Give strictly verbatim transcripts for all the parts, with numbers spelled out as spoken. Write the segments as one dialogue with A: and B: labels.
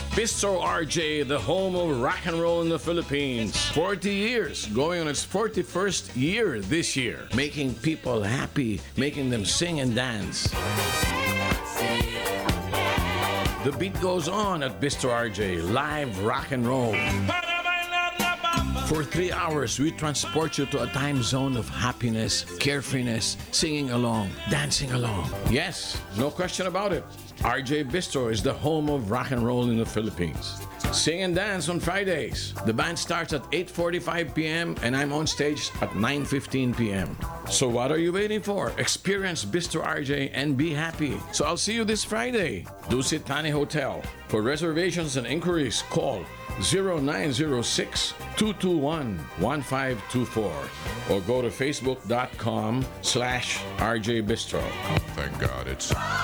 A: Bistro R J, the home of rock and roll in the Philippines. forty years, going on its forty-first year this year. Making people happy, making them sing and dance. The beat goes on at Bistro R J, live rock and roll. For three hours, we transport you to a time zone of happiness, carefreeness, singing along, dancing along. Yes, no question about it. R J Bistro is the home of rock and roll in the Philippines. Sing and dance on Fridays. The band starts at eight forty-five p m and I'm on stage at nine fifteen p m So what are you waiting for? Experience Bistro R J and be happy. So I'll see you this Friday. Dusit Thani Hotel. For reservations and inquiries, call zero nine zero six, two two one, one five two four or go to facebook.com slash RJ Bistro.
B: Thank God it's...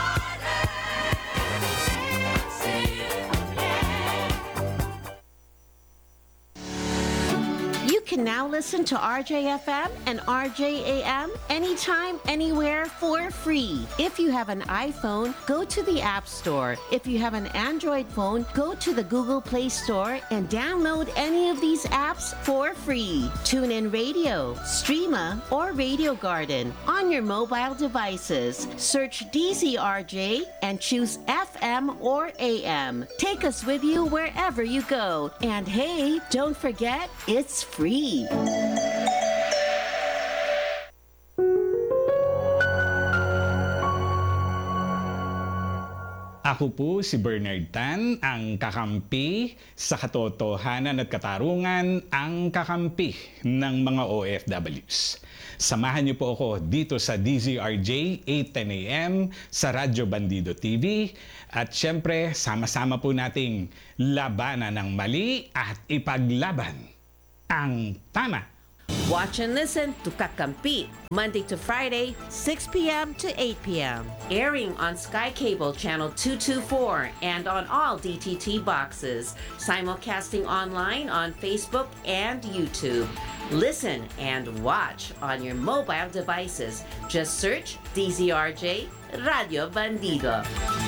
C: You can now listen to R J F M and R J A M anytime, anywhere for free. If you have an iPhone, go to the App Store. If you have an Android phone, go to the Google Play Store and download any of these apps for free. TuneIn Radio, Streama, or Radio Garden on your mobile devices. Search D Z R J and choose F M or A M. Take us with you wherever you go. And hey, don't forget, it's free.
D: Ako po si Bernard Tan, ang kakampi sa katotohanan at katarungan, ang kakampi ng mga O F Ws. Samahan niyo po ako dito sa D Z R J, eight ten a m sa Radyo Bandido T V. At syempre, sama-sama po nating labanan ng mali at ipaglaban ang tama.
C: Watch and listen to Kakampi, Monday to Friday, six p m to eight p m Airing on Sky Cable Channel two twenty-four and on all D T T boxes. Simulcasting online on Facebook and YouTube. Listen and watch on your mobile devices. Just search D Z R J Radio Bandido.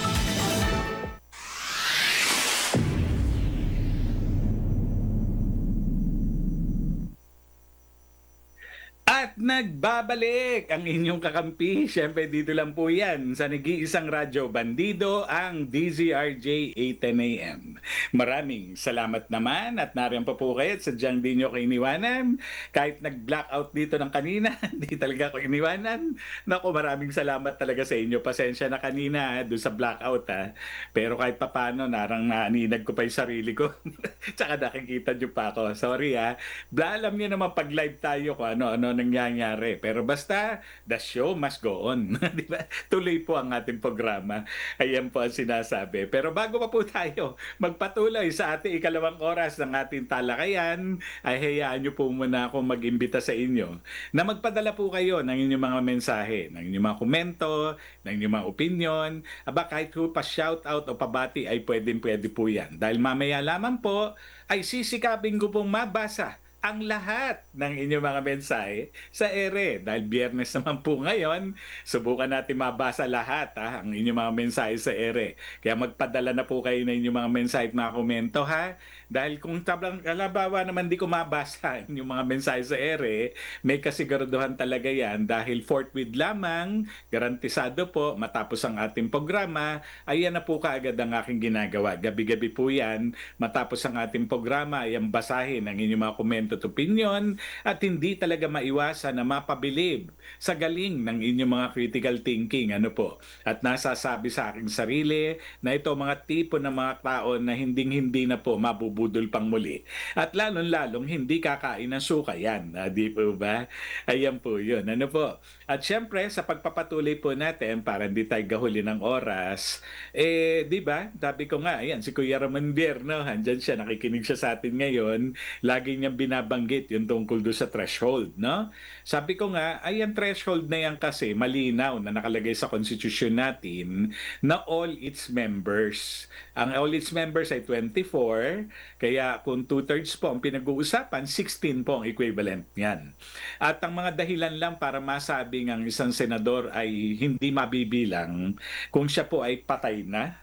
D: At nagbabalik ang inyong kakampi. Siyempre dito lang po yan sa nag-iisang Radyo Bandido, ang D Z R J eight ten a m Maraming salamat naman at nariyan pa po kayo at sadyang di nyo ko iniwanan. Kahit nag-blackout dito ng kanina, di talaga ko iniwanan. Naku, maraming salamat talaga sa inyo. Pasensya na kanina doon sa blackout ha. Pero kahit papano, narang naaninag ko pa yung sarili ko. Tsaka nakikita nyo pa ako. Sorry ha. Bla, alam nyo naman pag live tayo ko ano-ano nangyayari. Pero basta, the show must go on. Di ba? Tuloy po ang ating programa. Ayan po ang sinasabi. Pero bago pa po tayo magpatuloy sa ating ikalawang oras ng ating talakayan, ay hayaan nyo po muna akong mag-imbita sa inyo na magpadala po kayo ng inyong mga mensahe, ng inyong mga komento, ng inyong mga opinion. Aba, kahit po pa shoutout o pabati ay pwedeng-pwede po yan. Dahil mamaya lamang po ay sisikapin ko pong mabasa ang lahat ng inyong mga mensahe sa ere. Dahil biyernes naman po ngayon, subukan natin mabasa lahat ha, ang inyong mga mensahe sa ere. Kaya magpadala na po kayo ng inyong mga mensahe at mga komento ha. Dahil kung tablang kalabawa naman di ko mabasa yung mga mensahe sa ere, may kasiguraduhan talaga yan dahil forthwith lamang, garantisado po, matapos ang ating programa, ayan na po kaagad ang aking ginagawa. Gabi-gabi po yan, matapos ang ating programa, ayan basahin ang inyong mga komento at opinion at hindi talaga maiwasan na mapabilib sa galing ng inyong mga critical thinking. Ano po? At nasasabi sa aking sarili na ito mga tipo ng mga tao na hinding-hindi na po mabubulong budol pang muli. At lalong-lalong hindi kakain ng suka yan. Ah, di po ba? Ayan po yun. Ano po? At syempre, sa pagpapatuloy po natin, para hindi tayo gahuli ng oras, eh, di ba? Sabi ko nga, ayan, si Kuya Ramandier, no? Andyan siya, nakikinig siya sa atin ngayon. Lagi niyang binabanggit yung tungkol doon sa threshold, no? Sabi ko nga, ayan, threshold na yan kasi malinaw na nakalagay sa konstitusyon natin na all its members. Ang all its members ay twenty-four, kaya kung two-thirds po ang pinag-uusapan, sixteen po ang equivalent niyan. At ang mga dahilan lang para masabi ng isang senador ay hindi mabibilang kung siya po ay patay na,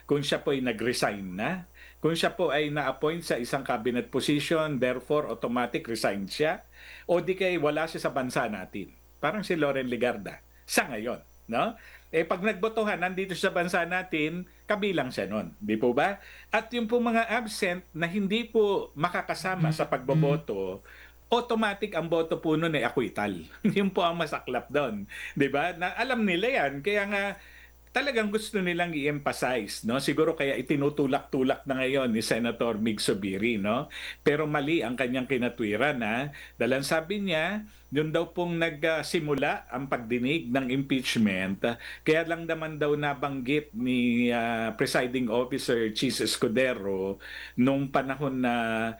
D: kung siya po ay nag-resign na, kung siya po ay na-appoint sa isang cabinet position, therefore automatic resign siya, o di kay wala siya sa bansa natin. Parang si Loren Legarda sa ngayon, no? Eh pag nagbotohan nandito siya sa bansa natin, kabilang siya nun, di po ba? At yung po mga absent na hindi po makakasama sa pagboboto, automatic ang boto po nun ay acquittal. Yun po ang masaklap doon, di ba? Na alam nila yan, kaya nga talagang gusto nilang i-emphasize, no? Siguro kaya itinutulak-tulak na ngayon ni Senator Mig Zubiri, no? Pero mali ang kanyang kinatwiran, na dahil sabi niya, yun daw pong nagsimula ang pagdinig ng impeachment, kaya lang naman daw nabanggit ni uh, Presiding Officer Chis Escudero nung panahon na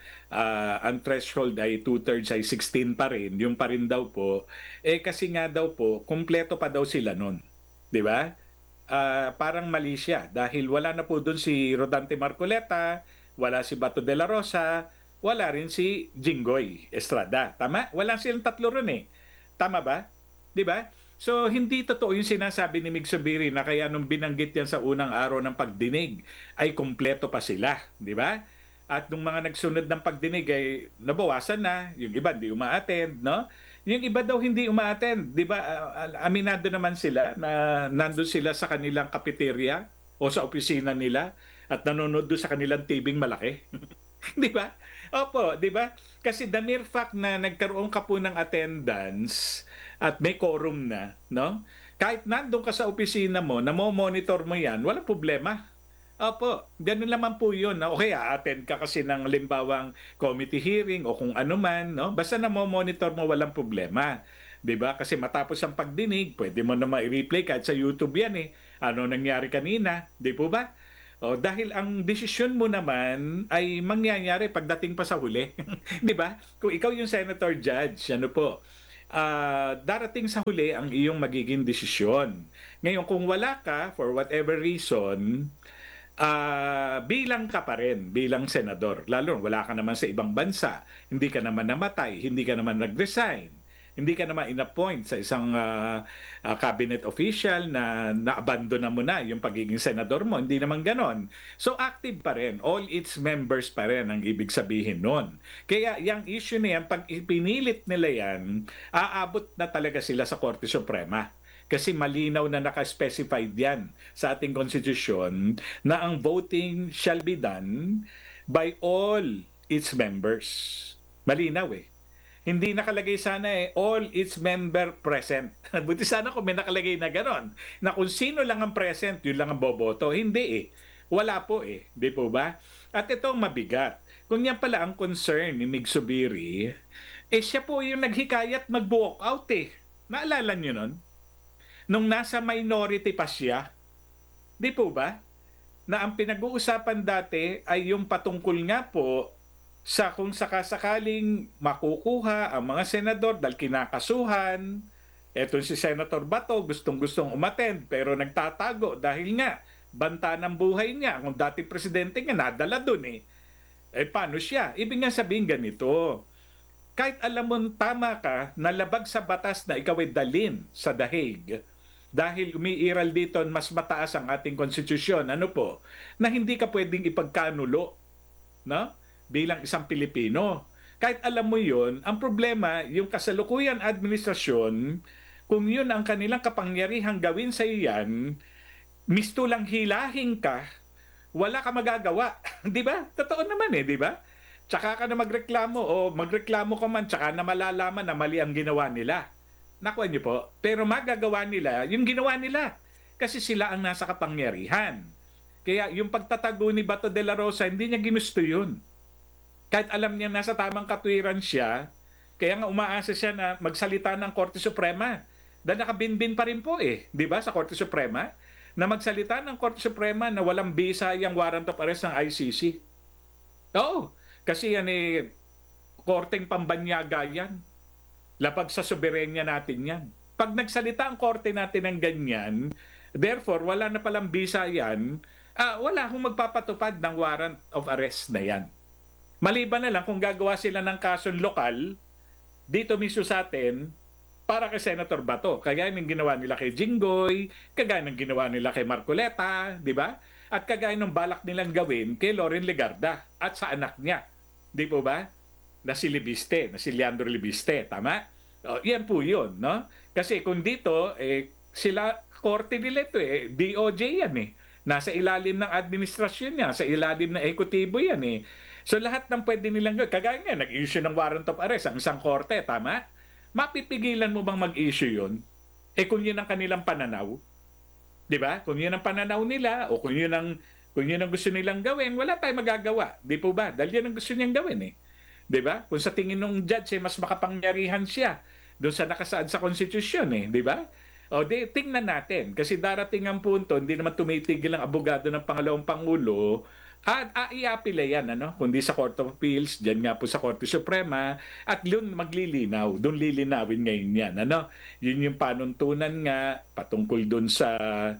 D: uh, ang threshold ay two-thirds ay sixteen pa rin, yung pa rin daw po, eh kasi nga daw po, kumpleto pa daw sila nun. Di ba? Uh, parang mali siya dahil wala na po doon si Rodante Marcoleta, wala si Bato de la Rosa, wala rin si Jinggoy Estrada. Tama? Wala silang tatlo ron eh. Tama ba? Di ba? So hindi totoo yung sinasabi ni Mig Zubiri na kaya nung binanggit yan sa unang araw ng pagdinig ay kumpleto pa sila. Di ba? At nung mga nagsunod ng pagdinig ay nabawasan na, yung iba hindi uma-attend, no? Yung iba daw hindi uma-attend, 'di ba? Uh, aminado naman sila na nandoon sila sa kanilang cafeteria o sa opisina nila at nanonood doon sa kanilang T V-ng malaki. 'Di ba? Opo, 'di ba? Kasi the mere fact na nagkaroon ka po ng attendance at may quorum na, no? Kahit nandoon ka sa opisina mo, na mo-monitor mo 'yan, walang problema. Opo, ganun naman po yun. O kaya attend ka kasi ng limbawang committee hearing o kung ano man, no? Basta na mo monitor mo, walang problema. 'Di ba? Kasi matapos ang pagdinig, pwede mo na ma-replay kahit sa YouTube yan eh. Ano nangyari kanina, 'di po ba? O dahil ang desisyon mo naman ay mangyayari pagdating pa sa huli. 'Di ba? Kung ikaw yung senator judge, ano po, uh, darating sa huli ang iyong magiging desisyon. Ngayon kung wala ka for whatever reason, Uh, bilang ka pa rin, bilang senador. Lalo, wala ka naman sa ibang bansa. Hindi ka naman namatay, hindi ka naman nag-resign. Hindi ka naman in-appoint sa isang uh, uh, cabinet official na na-abandon na mo na yung pagiging senador mo. Hindi naman ganon. So active pa rin. All its members pa rin ang ibig sabihin nun. Kaya yung issue na yan, pag ipinilit nila yan, aabot na talaga sila sa Korte Suprema. Kasi malinaw na naka-specified yan sa ating konstitusyon na ang voting shall be done by all its members. Malinaw eh. Hindi nakalagay sana eh, all its member present. Buti sana kung may nakalagay na ganon. Na kung sino lang ang present, yun lang ang boboto. Hindi eh. Wala po eh. Di po ba? At ito ang mabigat. Kung yan pala ang concern ni Mig Zubiri, eh siya po yung naghikayat mag-walk out eh. Naalala nyo nun? Nung nasa minority pa siya, di po ba? Na ang pinag-uusapan dati ay yung patungkol nga po sa kung sakasakaling makukuha ang mga senador dahil kinakasuhan. Eto si Senator Bato, gustong-gustong umattend pero nagtatago dahil nga banta ng buhay niya. Kung dating presidente nga, nadala dun eh. Eh paano siya? Ibig nga sabihin ganito, kahit alam mo tama ka, nalabag sa batas na ikaw ay dalin sa dahig, dahil umiiral dito mas mataas ang ating konstitusyon, ano po, na hindi ka pwedeng ipagkanulo, no? Bilang isang Pilipino. Kahit alam mo yun, ang problema, yung kasalukuyan administrasyon, kung yun ang kanilang kapangyarihang gawin sa iyan, misto lang hilahin ka, wala ka magagawa. Di ba? Totoo naman eh, di ba? Tsaka ka na magreklamo o magreklamo ka man, tsaka na malalaman na mali ang ginawa nila. Nakuha niyo po. Pero magagawa nila yung ginawa nila. Kasi sila ang nasa kapangyarihan. Kaya yung pagtatago ni Bato de la Rosa, hindi niya ginusto yun. Kahit alam niya nasa tamang katwiran siya, kaya nga umaasa siya na magsalita ng Korte Suprema. Dahil nakabinbin pa rin po eh. Di ba sa Korte Suprema? Na magsalita ng Korte Suprema na walang bisa yung warrant of arrest ng I C C. Oo. Kasi yan eh, korteng pambanyaga yan. Lapag sa soberenya natin yan. Pag nagsalita ang korte natin ng ganyan, therefore, wala na palang bisa yan, ah, wala akong magpapatupad ng warrant of arrest na yan. Maliban na lang kung gagawa sila ng kasong lokal, dito mismo sa atin, para kay Senator Bato. Kagaya ng ginawa nila kay Jinggoy, kagaya ng ginawa nila kay Marcoleta, di ba? At kagaya ng balak nilang gawin kay Loren Legarda at sa anak niya. Di po ba? Na si Libiste, na si Leandro Libiste, tama? O, yan po yun, no? Kasi kung dito, eh, sila, korte nila ito eh, D O J yan eh. Nasa ilalim ng administrasyon niya, sa ilalim ng ekotibo yan eh. So lahat ng pwede nilang gawin, kagaya nga, nag-issue ng warrant of arrest ang isang korte, tama? Mapipigilan mo bang mag-issue yun? Eh kung yun ang kanilang pananaw, di ba? Kung yun ang pananaw nila, o kung yun ang, kung yun ang gusto nilang gawin, wala tayong magagawa. Di po ba? Dahil yun ang gusto niyang gawin eh. Di ba? Kung sa tingin ng judge, eh, mas makapangyarihan siya doon sa nakasaad sa konstitusyon eh. Di ba? O di, tingnan natin. Kasi darating ang punto, hindi naman tumitigil ang abogado ng pangalawang pangulo at ah, iapila yan, ano? Kundi sa Court of Appeals, dyan nga po sa Korte Suprema, at doon maglilinaw, doon lilinawin ngayon yan, ano? Yun yung panuntunan nga, patungkol doon sa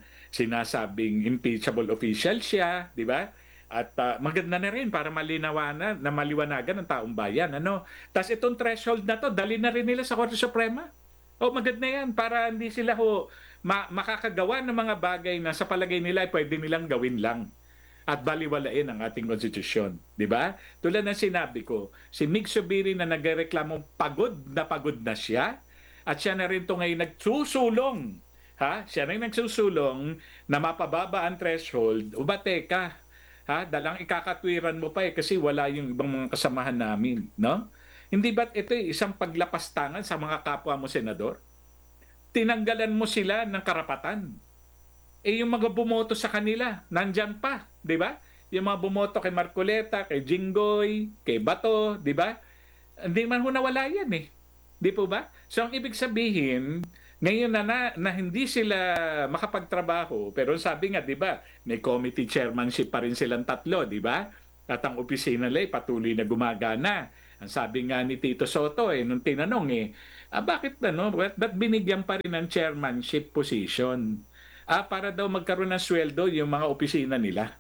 D: sinasabing impeachable official siya, di ba? At uh, maganda na rin para malinawanan, na maliwanagan ng taong bayan, ano? Tapos itong threshold na to, dali na rin nila sa Korte Suprema. O maganda yan, para hindi sila ho ma- makakagawa ng mga bagay na sa palagay nila ay pwede nilang gawin lang at baliwalain ang ating konstitusyon, di ba? Tulad ng sinabi ko, si Mig Zubiri na nagreklamo pagod na pagod na siya at siya na rin to ngayon nagsusulong, ha? Siya na rin nagsusulong na mapababa ang threshold. O ba teka, ha? Dalang ikakatwiran mo pa eh kasi wala yung ibang mga kasamahan namin, no? Hindi ba't ito eh, isang paglapastangan sa mga kapwa mo senador? Tinanggalan mo sila ng karapatan. Eh yung mga bumoto sa kanila, nandyan pa, di ba? Yung mga bumoto kay Marcoleta, kay Jinggoy, kay Bato, di ba? Hindi man ho nawala yan eh. Di po ba? So ang ibig sabihin, ngayon na, na, na hindi sila makapagtrabaho, pero sabi nga, di ba, may committee chairmanship pa rin silang tatlo, di ba? At ang opisina nila ay patuloy na gumagana. Ang sabi nga ni Tito Soto eh, nung tinanong eh, ah, bakit ano, ba't, ba't binigyan pa rin ng chairmanship position? Ah, para daw magkaroon ng sweldo yung mga opisina nila.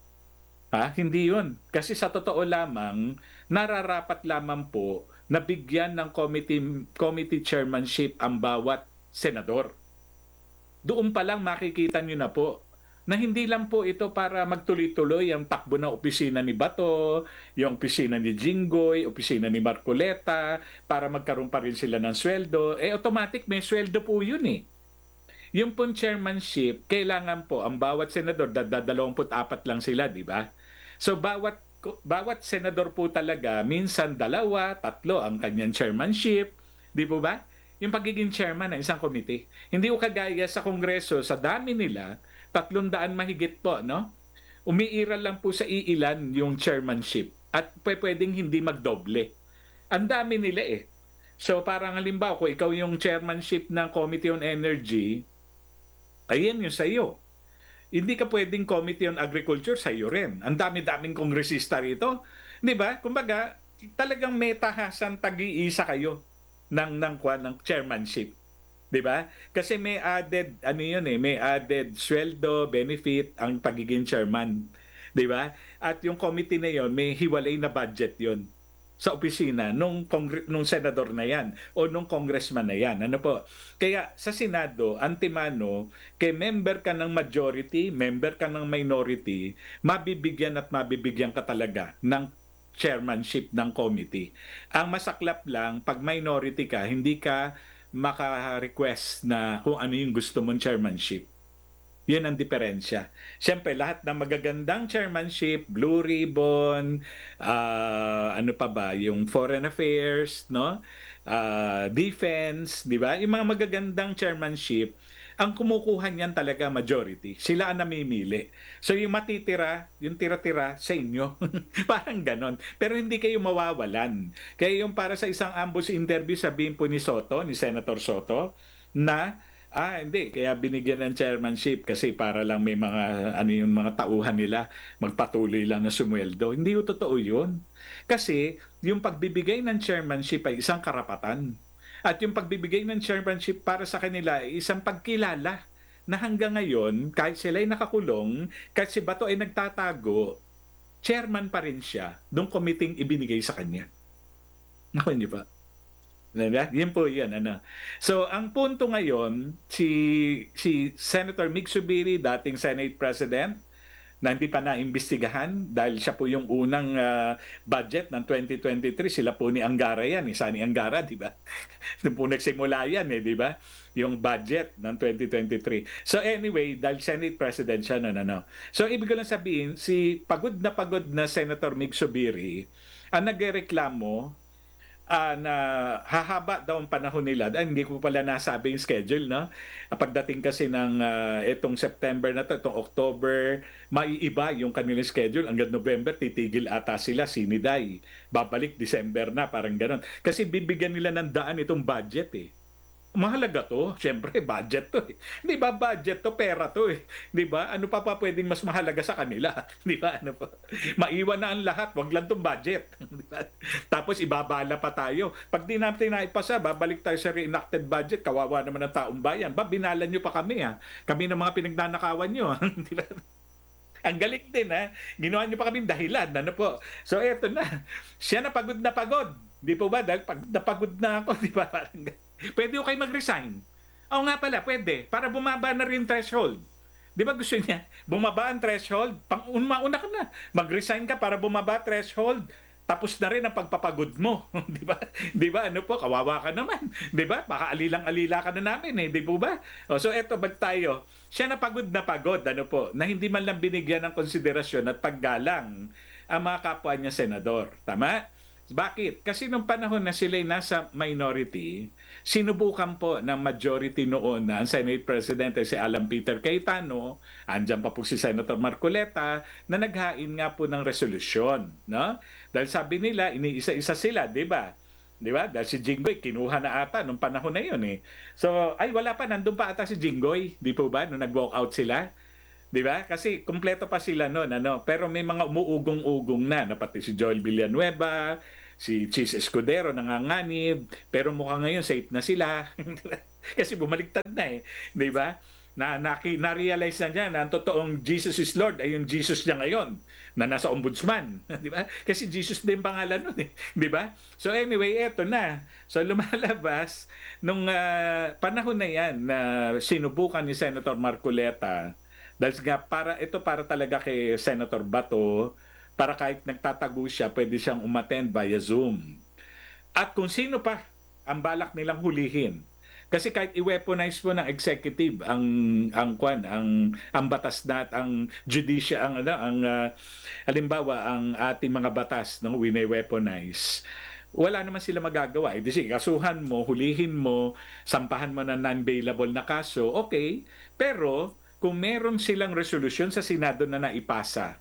D: Ha? Hindi yun. Kasi sa totoo lamang, nararapat lamang po na bigyan ng committee, committee chairmanship ang bawat senador. Doon pa lang makikita nyo na po na hindi lang po ito para magtuloy-tuloy ang takbo ng opisina ni Bato, yung opisina ni Jinggoy, opisina ni Marcoleta, para magkaroon pa rin sila ng sweldo. Eh, automatic may sweldo po yun eh. Yung pong chairmanship, kailangan po ang bawat senador, dadalawamput apat lang sila, di ba? So, bawat, bawat senador po talaga, minsan dalawa, tatlo ang kanyang chairmanship, di po ba? Yung pagiging chairman ng isang committee. Hindi ko kagaya sa Kongreso, sa dami nila, tatlong daan mahigit po, no? Umiiral lang po sa iilan yung chairmanship at pwedeng hindi magdoble. Ang dami nila eh. So parang halimbawa, kung ikaw yung chairmanship ng Committee on Energy, ayan yung sa iyo. Hindi ka pwedeng Committee on Agriculture, sa iyo rin. Ang dami-daming kongresista rito. Di ba? Kumbaga, talagang may tahasan tag-iisa kayo ng, ng, ng, ng chairmanship. 'Di ba? Kasi may added ano 'yun eh, may added sweldo, benefit ang pagiging chairman, 'di ba? At yung committee na 'yon, may hiwalay na budget 'yon sa opisina nung kongre- nung senador na 'yan o nung congressman na 'yan. Ano po? Kaya sa Senado, antimano, kay member ka ng majority, member ka ng minority, mabibigyan at mabibigyan ka talaga ng chairmanship ng committee. Ang masaklap lang, pag minority ka, hindi ka maka-request na kung ano yung gusto mong chairmanship. Yun ang diferensya. Siyempre, lahat ng magagandang chairmanship, Blue Ribbon, uh, ano pa ba, yung Foreign Affairs, no? Uh, Defense, di ba? Yung mga magagandang chairmanship, ang kumukuha niyan talaga majority. Sila ang namimili. So yung matitira, yung tira-tira sa inyo. Parang ganon. Pero hindi kayo mawawalan. Kaya yung para sa isang ambush interview, sabihin po ni Soto, ni Senator Soto, na ah hindi, kaya binigyan ng chairmanship kasi para lang may mga ano yung mga tauhan nila magpatuloy lang na sumweldo. Hindi yung totoo yun. Kasi yung pagbibigay ng chairmanship ay isang karapatan. At yung pagbibigay ng chairmanship para sa kanila ay isang pagkilala na hanggang ngayon, kahit sila ay nakakulong, kahit si Bato ay nagtatago, chairman pa rin siya nung committee ibinigay sa kanya. Naku, hindi ba? Yan po yan. Ano. So, ang punto ngayon, si, si Senator Mig Zubiri, dating Senate President, na hindi pa naimbestigahan dahil siya po yung unang ah, budget ng twenty twenty-three. Sila po ni Angara yan, ni Sani Angara, di ba? Doon po nagsimula yan eh, di ba? Yung budget ng twenty twenty-three. So anyway, dahil Senate President siya, no, no, no. So ibig ko lang sabihin, si pagod na pagod na Senator Mig Zubiri, ang nagreklamo ah, na hahaba daw ang panahon nila. Ah, hindi ko pala nasabi yung schedule, no? Ah, Pagdating kasi ng ah, itong September na to, itong October, maiiba yung kanilang schedule. Hanggang November, titigil ata sila, siniday. Babalik December na, parang ganon. Kasi bibigyan nila ng daan itong budget eh. Mahalaga to. Siyempre, budget to eh. Di ba, budget to, pera to eh. Di ba? Ano pa pa pwedeng mas mahalaga sa kanila? Di ba? Ano pa? Maiwan na ang lahat. Wag lang tong budget. Di ba? Tapos ibabala pa tayo. Pag di natin naipasa, babalik tayo sa reenacted budget. Kawawa naman ang taong bayan. Ba, binalan nyo pa kami ha. Kami ng mga pinagnanakawan nyo. Di ba? Ang galing din ha. Ginawa niyo pa kaming dahilan. Ano po? So eto na. Siya na pagod na pagod. Di po ba? Dahil pag napagod na ako, di ba? Parang pwede ko kayo mag-resign. Oo nga pala, pwede. Para bumaba na rin threshold. Di ba gusto niya? Bumaba ang threshold. Pang una ka na. Mag-resign ka para bumaba threshold. Tapos na rin ang pagpapagod mo. Di ba? Di ba? Ano po? Kawawa ka naman. Di ba? Baka alilang-alila ka na namin eh. Di po ba? O, so eto, bag tayo. Siya na pagod na pagod. Ano po? Na hindi man lang binigyan ng konsiderasyon at paggalang ang mga kapwa niya senador. Tama? Bakit? Kasi nung panahon na sila nasa minority, sinubukan po ng majority noon na ang Senate President si Alan Peter Cayetano, andyan pa po si Senator Marcoleta, na naghain nga po ng resolusyon. No? Dahil sabi nila, iniisa-isa sila, di ba? Di ba? Dahil si Jinggoy, kinuha na ata nung panahon na yun eh. So, ay wala pa, nandun pa ata si Jinggoy, di po ba? Nung nag-walk out sila. Di ba? Kasi kumpleto pa sila noon, ano? Pero may mga umuugong-ugong na, na pati si Joel Villanueva, si Chis Escudero nanganganib, pero mukhang ngayon safe na sila. Kasi bumaliktad na eh. Di ba? Na, na, na-realize na niya na ang totoong Jesus is Lord ay yung Jesus niya ngayon na nasa ombudsman. Di ba? Kasi Jesus din pangalan nun eh. Di ba? So anyway, eto na. So lumalabas, nung uh, panahon na yan na sinubukan ni Senator Marcoleta, dahil nga para, ito para talaga kay Senator Bato, para kahit nagtatago siya, pwede siyang umattend via Zoom. At kung sino pa ang balak nilang hulihin. Kasi kahit i-weaponize mo ng executive ang ang kwan, ang ang batas na at ang judicial ang ano ang uh, halimbawa ang ating mga batas ng wine-weaponize. Wala naman sila magagawa. Eh, di sige, kasuhan mo, hulihin mo, sampahan mo ng non-bailable na kaso, okay. Pero kung meron silang resolusyon sa Senado na naipasa,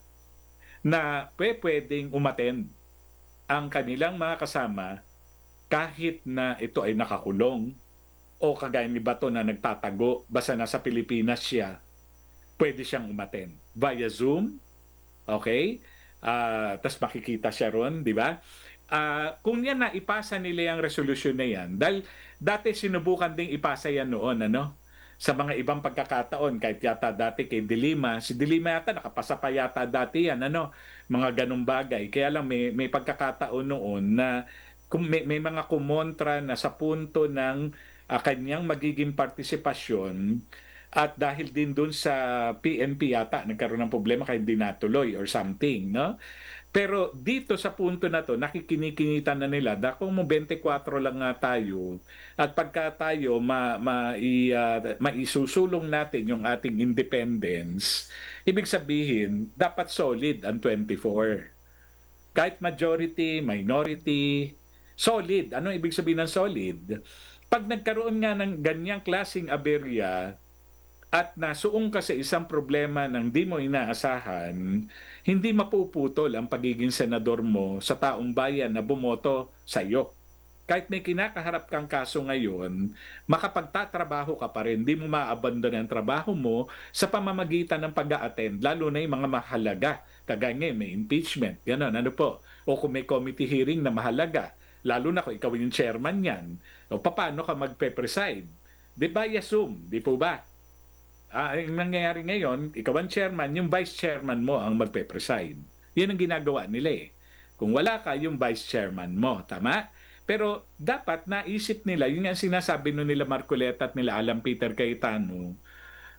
D: na pwedeng umattend ang kanilang mga kasama kahit na ito ay nakakulong o kagaya ni Bato na nagtatago basta nasa Pilipinas siya, pwede siyang umattend via Zoom, okay? Uh, Tapos makikita siya ron, di ba? Uh, kung yan na ipasa nila yung resolution na yan, dahil dati sinubukan ding ipasa yan noon, ano? Sa mga ibang pagkakataon, kahit yata dati kay Dilima, si Dilima yata nakapasa pa yata dati yan, ano, mga ganung bagay. Kaya lang may, may pagkakataon noon na may, may mga kumontra na sa punto ng uh, kanyang magiging partisipasyon at dahil din dun sa P N P yata nagkaroon ng problema kaya hindi natuloy or something, no? Pero dito sa punto na to, nakikinikinita na nila, dako mo twenty-four lang nga tayo, at pagka tayo ma, ma, i, uh, maisusulong natin yung ating independence, ibig sabihin, dapat solid ang twenty-four. Kahit majority, minority, solid. Ano ibig sabihin ng solid? Pag nagkaroon nga ng ganyang klaseng aberya, at nasuong ka sa isang problema ng di mo inaasahan, hindi mapuputol ang pagiging senador mo sa taong bayan na bumoto sa iyo. Kahit may kinakaharap kang kaso ngayon, makapagtatrabaho ka pa rin, di mo maabandon ang trabaho mo sa pamamagitan ng pag-a-attend, lalo na yung mga mahalaga. Kagaya ngayon, may impeachment, gano'n, ano po. O kung may committee hearing na mahalaga, lalo na kung ikaw yung chairman yan, o paano ka magpe-preside? Di ba, Yasum? Di po ba? Ah, ang nangyayari ngayon, ikaw ang chairman, yung vice chairman mo ang magpe-preside. Yan ang ginagawa nila eh. Kung wala ka, yung vice chairman mo. Tama? Pero dapat naisip nila, yun ang sinasabi nun nila Marcoleta at nila Alan Peter Cayetano,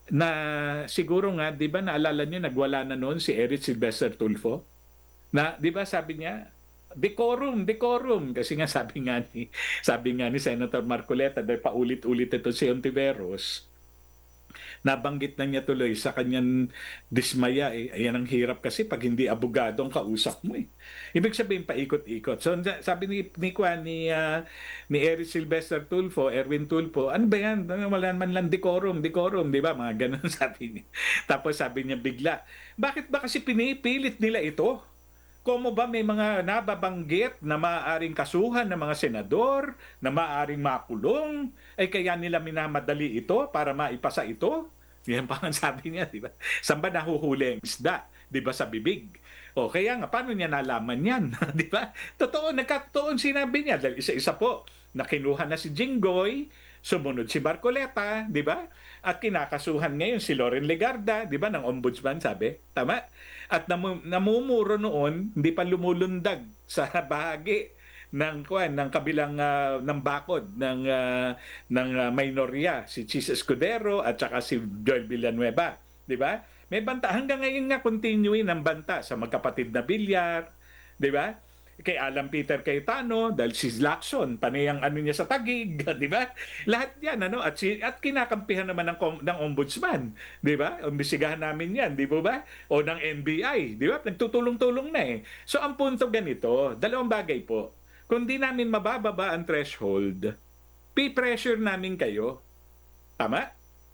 D: na siguro nga, di ba naalala niyo, nagwala na noon si Eric Sylvester Tulfo? Na, di ba sabi niya, decorum, decorum. Kasi nga sabi nga ni, sabi nga ni Senator Marcoleta, dahil paulit-ulit ito si Ontiveros, nabanggit na niya tuloy sa kanyang dismaya. Eh. Ayan ang hirap kasi pag hindi abogado ang kausap mo. Eh. Ibig sabihin, paikot-ikot. So sabi ni ni, Kwan, ni, uh, ni Eric Sylvester Tulfo, Erwin Tulfo, ano ba yan? Wala man lang decorum, decorum, di ba? Mga ganun sabi niya. Tapos sabi niya bigla, bakit ba kasi pinipilit nila ito? Kung ba may mga nababanggit na maaaring kasuhan ng mga senador, na maaaring makulong, ay kaya nila minamadali ito para maipasa ito? Yan pa ang sabi niya, di ba? Saan ba nahuhuli ang isda? Di ba sa bibig? O kaya nga, paano niya nalaman yan? Di ba? Totoo, nagkatoon sinabi niya. Dahil isa-isa po, nakinuha na si Jinggoy, sumunod si Barcoleta, di ba? At kinakasuhan ngayon si Loren Legarda, di ba, ng ombudsman, sabi. Tama? At namu- namumuro noon, hindi pa lumulundag sa bahagi ng kuan ng kabilang uh, ng bakod ng uh, ng uh, minorya, si Chis Escudero at saka si Joel Villanueva, di ba? May banta hanggang ngayon nga, continuing ng banta sa magkapatid na Villar, di ba? Kay Alan Peter Cayetano, dahil si Lacson, panay ang ano niya sa Taguig, di ba? Lahat yan, ano? At, si, at kinakampihan naman ng, ng ombudsman, di ba? Umbisigahan namin yan, di ba? O ng N B I, di ba? Nagtutulong-tulong na eh. So, ang punto ganito, dalawang bagay po. Kung di namin mabababa ang threshold, pi-pressure namin kayo, tama?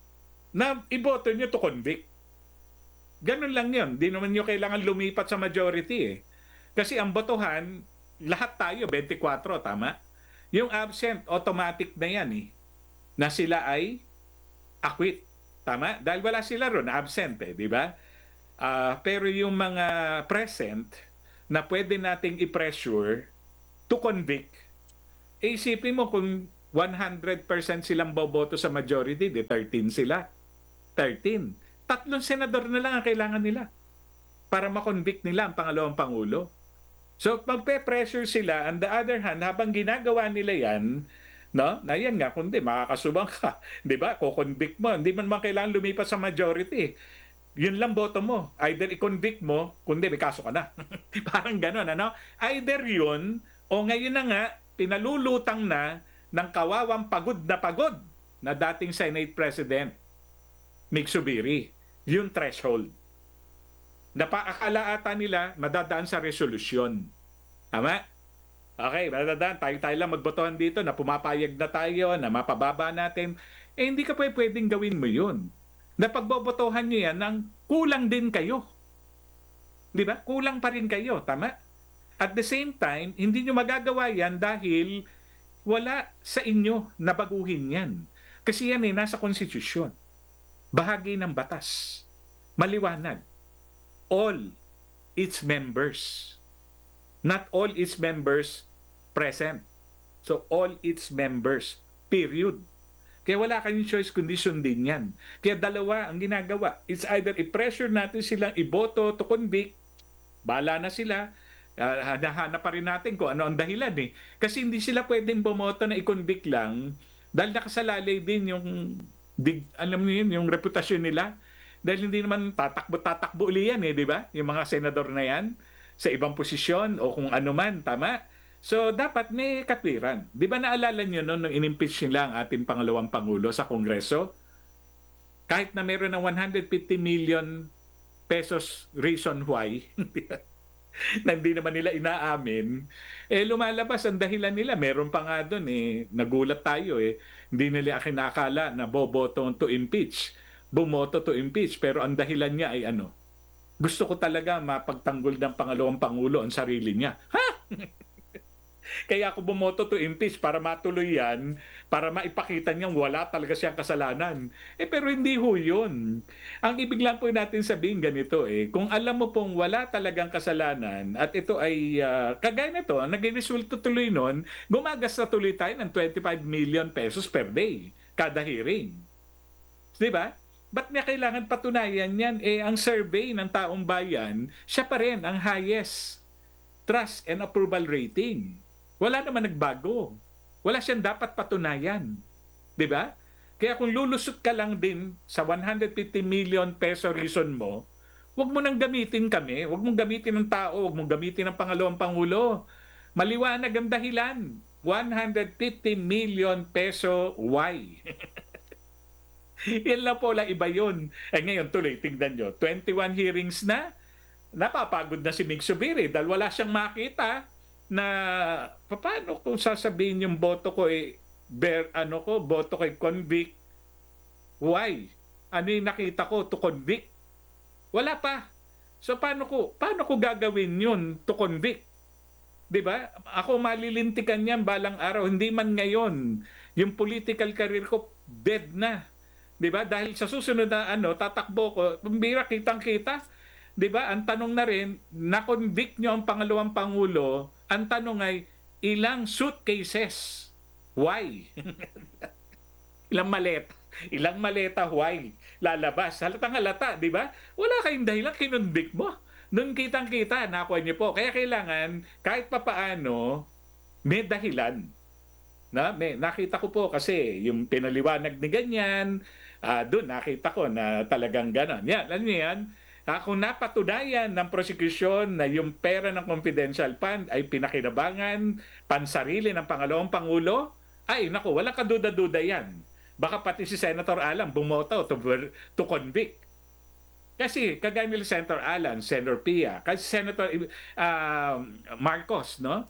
D: Na iboto nyo to convict. Ganun lang yun. Di naman nyo kailangan lumipat sa majority eh. Kasi ang botohan, lahat tayo, twenty-four, tama? Yung absent, automatic na yan eh. Na sila ay acquit. Tama? Dahil wala sila ron, absent eh, di ba? Uh, pero yung mga present na pwede nating i-pressure to convict, eh, isipin mo kung one hundred percent silang boboto sa majority, di thirteen sila. thirteen. Tatlong senador na lang ang kailangan nila para makonvict nila ang pangalawang pangulo. So, magpe-pressure sila. On the other hand, habang ginagawa nila yan, no? Na yan nga, kundi makakasubang ka. Di ba? Kukonvict mo. Hindi man man kailangan lumipat sa majority. Yun lang boto mo. Either i-convict mo, kundi may kaso ka na. Parang gano'n, ano? Either yun, o ngayon na nga, pinalulutang na ng kawawang pagod na pagod na dating Senate President Mick Zubiri. Yung threshold. Napaakala ata nila madadaan sa resolusyon. Tama? Okay, madadaan. Tayo-tayo lang magbotohan dito na pumapayag na tayo, na mapababa natin. Eh, hindi ka pa pwedeng gawin mo yun. Na pagbobotohan nyo yan, nang kulang din kayo. Di ba? Kulang pa rin kayo. Tama? At the same time, hindi nyo magagawa yan dahil wala sa inyo na baguhin yan. Kasi yan eh, nasa konstitusyon. Bahagi ng batas. Maliwanag. All its members. Not all its members present. So all its members. Period. Kaya wala kayong choice kundi sundin yan. Kaya dalawa ang ginagawa. It's either i-pressure natin silang iboto to convict. Bala na sila. Uh, hanahanap pa rin natin kung ano ang dahilan eh. Kasi hindi sila pwedeng bumoto na i-convict lang dahil nakasalalay din yung dig, alam niyo yun, yung reputasyon nila. Dahil hindi naman tatakbo-tatakbo uli yan eh, di ba? Yung mga senador na yan sa ibang posisyon o kung ano man, tama? So, dapat may katwiran. Di ba naalala nyo noon nung in-impeach nila ang ating pangalawang pangulo sa Kongreso? Kahit na meron ng one hundred fifty million pesos reason why, na hindi naman nila inaamin, eh lumalabas ang dahilan nila. Meron pa nga doon eh, nagulat tayo eh. Hindi nila kinakala na boboto to impeach. Bumoto to impeach, pero ang dahilan niya ay ano? Gusto ko talaga mapagtanggol ng pangalawang pangulo ang sarili niya. Ha? Kaya ako bumoto to impeach para matuloy yan, para maipakita niyang wala talaga siyang kasalanan. Eh pero hindi ho yun. Ang ibig lang po natin sabihin ganito eh, kung alam mo pong wala talagang kasalanan at ito ay uh, kagaya nito, ang naging resulta tuloy nun, gumagas na tuloy tayo ng twenty-five million pesos per day kada hearing. Di ba? Ba't niya kailangan patunayan yan? Eh, ang survey ng taong bayan, siya pa rin ang highest trust and approval rating. Wala naman nagbago. Wala siyang dapat patunayan. Di ba? Kaya kung lulusot ka lang din sa one hundred fifty million peso reason mo, huwag mo nang gamitin kami, huwag mong gamitin ng tao, huwag mong gamitin ng pangalawang pangulo. Maliwanag ang dahilan. one hundred fifty million peso, why? Yan lang po lang, iba yun. Eh ngayon tuloy, tingnan nyo, twenty-one hearings na, napapagod na si Mig Zubiri dahil wala siyang makita na paano kung sasabihin yung boto ko eh, bear, ano ko, boto ko eh, convict. Why? Ano yung nakita ko to convict? Wala pa. So paano ko, paano ko gagawin yun to convict? 'Di ba? Ako malilintikan yan balang araw, hindi man ngayon. Yung political career ko dead na. 'Di ba? Dahil sa susunod na ano, tatakbo ko, pambira kitang-kita. 'Di ba? Ang tanong na rin, na-convict nyo ang pangalawang pangulo, ang tanong ay ilang suitcases? Why? Ilang maleta? Ilang maleta why? Lalabas. Halatang halata, 'di ba? Wala kayong dahilan kinonvict mo. Doon kitang-kita, nakuha niyo po. Kaya kailangan, kahit papaano, may dahilan. Na, may, nakita ko po kasi yung pinaliwanag ni ganyan, uh, doon nakita ko na talagang gano'n. Yan, alam niyo yan? Uh, kung napatunayan ng prosecution na yung pera ng confidential fund ay pinakinabangan, pansarili ng pangalawang pangulo, ay naku, walang kaduda-duda yan. Baka pati si Senator Alan bumoto to, to convict. Kasi kagaya nila Senator Alan, Senator Pia, kasi Senator uh, Marcos, no?